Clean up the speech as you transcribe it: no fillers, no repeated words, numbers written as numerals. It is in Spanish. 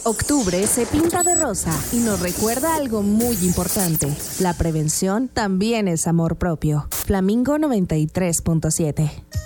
Octubre se pinta de rosa y nos recuerda algo muy importante. La prevención también es amor propio. Flamingo 93.7.